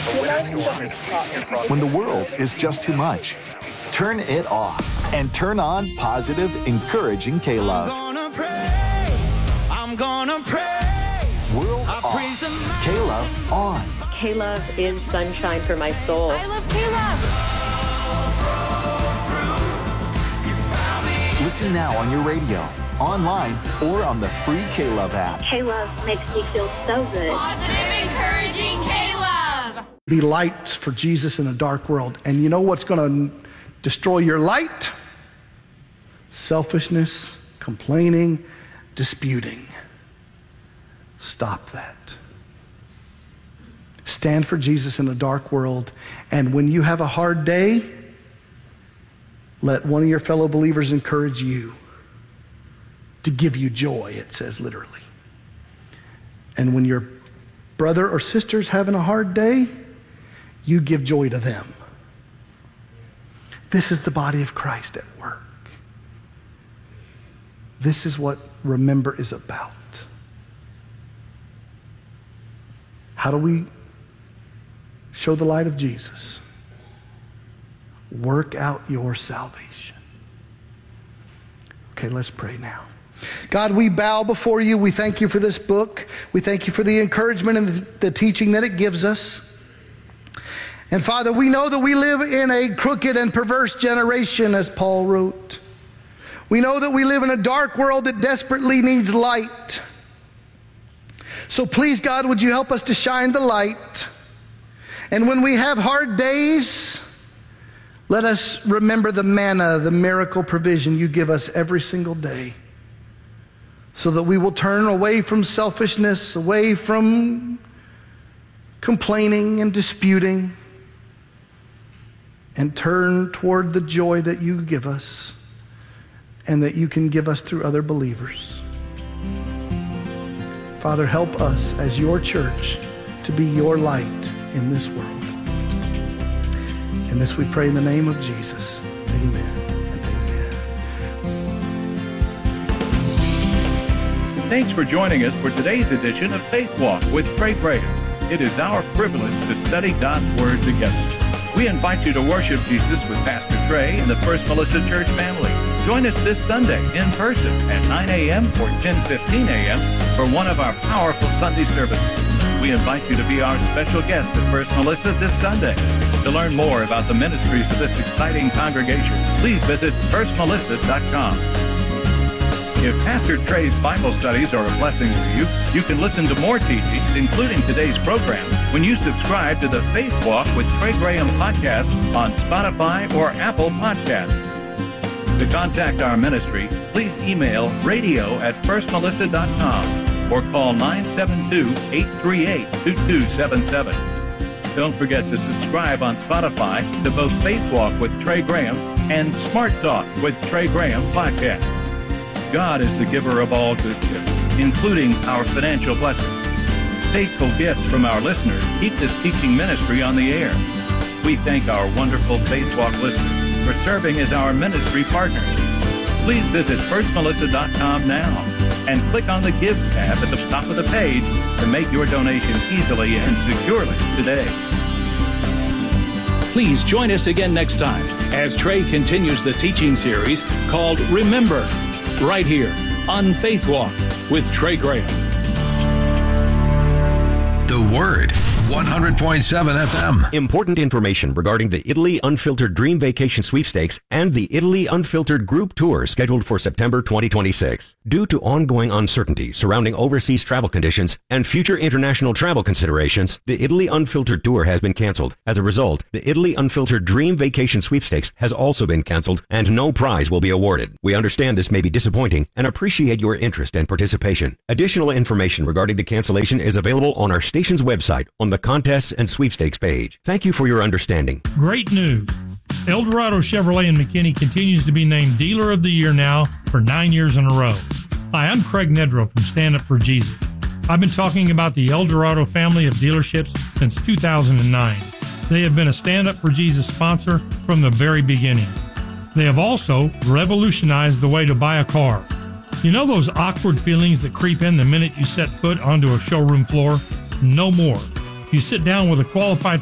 When the world is just too much, turn it off and turn on positive, encouraging K-Love. I'm gonna praise. World off. K-Love on. K-Love is sunshine for my soul. I love K-Love. Listen now on your radio, online, or on the free K-Love app. K-Love makes me feel so good. Positive, encouraging K-Love. Be lights for Jesus in a dark world. And you know what's going to destroy your light? Selfishness, complaining, disputing. Stop that. Stand for Jesus in a dark world. And when you have a hard day, let one of your fellow believers encourage you to give you joy, it says literally. And when your brother or sister's having a hard day, you give joy to them. This is the body of Christ at work. This is what Remember is about. How do we show the light of Jesus? Work out your salvation. Okay, let's pray now. God, we bow before you. We thank you for this book. We thank you for the encouragement and the teaching that it gives us. And Father, we know that we live in a crooked and perverse generation, as Paul wrote. We know that we live in a dark world that desperately needs light. So please, God, would you help us to shine the light? And when we have hard days, let us remember the manna, the miracle provision you give us every single day, so that we will turn away from selfishness, away from complaining and disputing, and turn toward the joy that you give us and that you can give us through other believers. Father, help us as your church to be your light in this world. And this we pray in the name of Jesus. Amen and amen. Thanks for joining us for today's edition of Faith Walk with Trey Graham. It is our privilege to study God's Word together. We invite you to worship Jesus with Pastor Trey and the First Melissa Church family. Join us this Sunday in person at 9 a.m. or 10:15 a.m. for one of our powerful Sunday services. We invite you to be our special guest at First Melissa this Sunday. To learn more about the ministries of this exciting congregation, please visit firstmelissa.com. If Pastor Trey's Bible studies are a blessing to you, you can listen to more teachings, including today's program, when you subscribe to the Faith Walk with Trey Graham podcast on Spotify or Apple Podcasts. To contact our ministry, please email radio@firstmelissa.com or call 972-838-2277. Don't forget to subscribe on Spotify to both Faith Walk with Trey Graham and Smart Talk with Trey Graham podcast. God is the giver of all good gifts, including our financial blessings. Faithful gifts from our listeners keep this teaching ministry on the air. We thank our wonderful Faith Walk listeners for serving as our ministry partners. Please visit firstmelissa.com now and click on the Give tab at the top of the page to make your donation easily and securely today. Please join us again next time as Trey continues the teaching series called Remember, right here on Faith Walk with Trey Graham. The Word. 100.7 FM. Important information regarding the Italy Unfiltered Dream Vacation Sweepstakes and the Italy Unfiltered Group Tour scheduled for September 2026. Due to ongoing uncertainty surrounding overseas travel conditions and future international travel considerations, the Italy Unfiltered Tour has been canceled. As a result, the Italy Unfiltered Dream Vacation Sweepstakes has also been canceled and no prize will be awarded. We understand this may be disappointing and appreciate your interest and participation. Additional information regarding the cancellation is available on our station's website on the contests and sweepstakes page. Thank you for your understanding. Great news. El Dorado Chevrolet in McKinney continues to be named Dealer of the Year now for 9 years in a row. Hi, I'm Craig Nedrow from Stand Up for Jesus. I've been talking about the El Dorado family of dealerships since 2009. They have been a Stand Up for Jesus sponsor from the very beginning. They have also revolutionized the way to buy a car. You know those awkward feelings that creep in the minute you set foot onto a showroom floor? No more. You sit down with a qualified